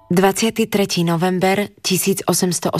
23. november 1884.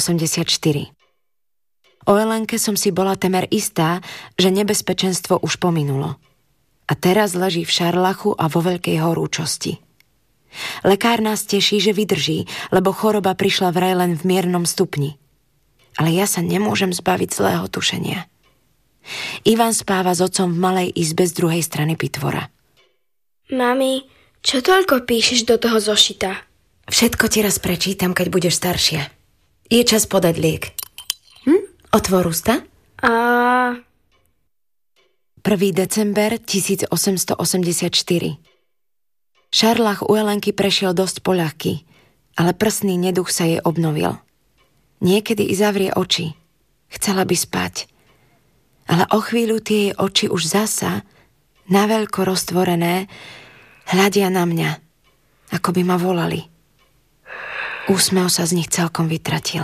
O Elenke som si bola temer istá, že nebezpečenstvo už pominulo. A teraz leží v šarlachu a vo veľkej horúčosti. Lekár nás teší, že vydrží, lebo choroba prišla vraj len v miernom stupni. Ale ja sa nemôžem zbaviť zlého tušenia. Ivan spáva s otcom v malej izbe z druhej strany pitvora. Mami, čo toľko píšeš do toho zošita? Všetko ti raz prečítam, keď budeš staršia. Je čas podať liek. Otvor ústa. 1. 1. december 1884. Šarlach u Elenky prešiel dosť poľahky, ale prsný neduch sa jej obnovil. Niekedy i zavrie oči. Chcela by spať. Ale o chvíľu tie jej oči už zasa, naveľko roztvorené, hľadia na mňa, ako by ma volali. Úsmev sa z nich celkom vytratil.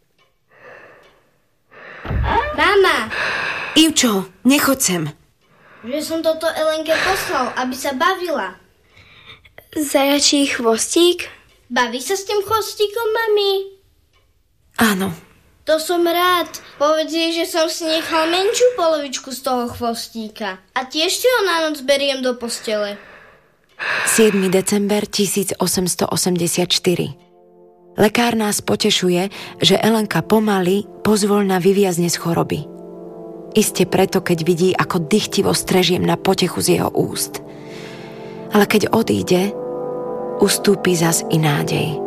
Mama! Ivčo, nechoď sem. Že som toto Elenke poslal, aby sa bavila. Zajačí chvostík? Baví sa s tým chvostíkom, mami? Áno. To som rád. Povedz jej, že som si nechal menšiu polovičku z toho chvostíka. A tiež si ho na noc beriem do postele. 7. december 1884. Lekár nás potešuje, že Elenka pomaly, pozvoľna vyviazne z choroby. Iste preto, keď vidí, ako dychtivo strežiem na potechu z jeho úst. Ale keď odíde, ustúpi zas i nádej.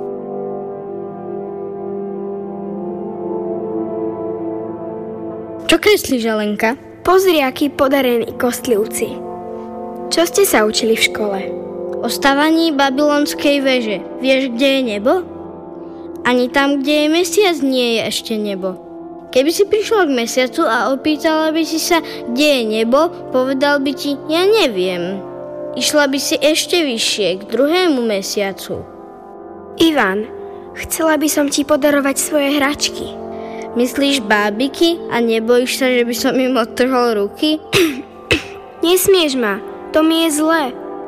Čo kreslíš, Elenka? Pozri, aký podarený kostlivci. Čo ste sa učili v škole? O stavaní babylonskej veže. Vieš, kde je nebo? Ani tam, kde je mesiac, nie je ešte nebo. Keby si prišla k mesiacu a opýtala by si sa, kde je nebo, povedal by ti, ja neviem. Išla by si ešte vyššie, k druhému mesiacu. Ivan, chcela by som ti podarovať svoje hračky. Myslíš bábiky a nebojíš sa, že by som im odtrhol ruky? Nesmieš ma, to mi je zlé.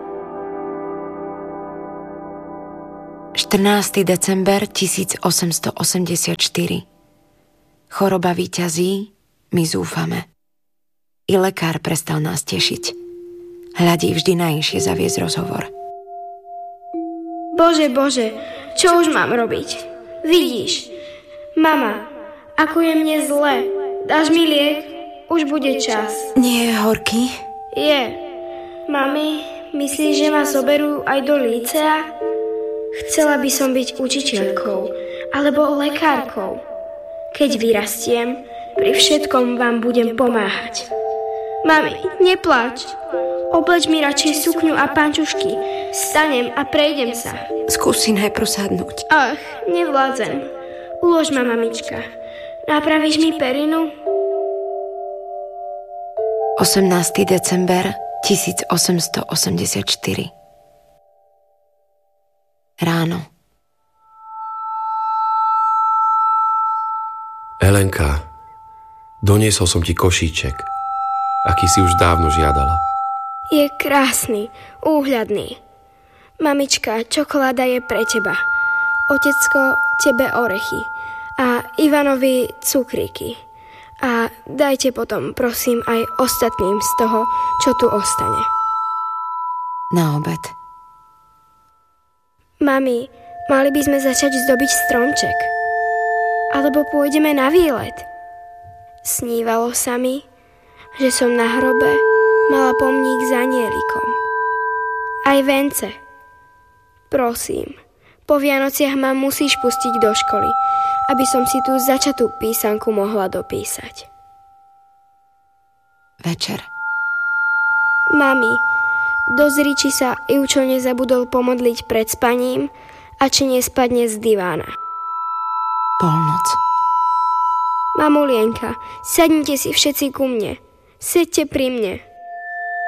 14. december 1884. Choroba víťazí, my zúfame. I lekár prestal nás tešiť. Hľadí vždy najinšie zaviesť rozhovor. Bože, čo už mám robiť? Vidíš, mama, ako je mne zle. Dáš mi liek? Už bude čas. Nie je horký? Je. Mami, myslíš, že ma zoberú aj do lícea? Chcela by som byť učiteľkou alebo lekárkou. Keď vyrastiem, pri všetkom vám budem pomáhať. Mami, nepláč. Obleč mi radšej sukňu a pančušky. Vstanem a prejdem sa. Skús si najprv sadnúť. Ach, nevládzem. Ulož ma, mamička. Napravíš mi perinu? 18. december 1884. Ráno. Elenka, doniesol som ti košíček, aký si už dávno žiadala. Je krásny, úhľadný. Mamička, čokoláda je pre teba. Otecko, tebe orechy. A Ivanovi cukríky. A dajte potom, prosím, aj ostatným z toho, čo tu ostane. Na obed. Mami, mali by sme začať zdobiť stromček. Alebo pôjdeme na výlet. Snívalo sa mi, že som na hrobe mala pomník s anielikom. Aj vence. Prosím, po Vianociach ma musíš pustiť do školy, aby som si tú začatú písanku mohla dopísať. Večer. Mami, dozri, či sa Ivčo nezabudol pomodliť pred spaním a či nespadne z divána. Polnoc. Mamulienka, sadnite si všetci ku mne. Sedte pri mne.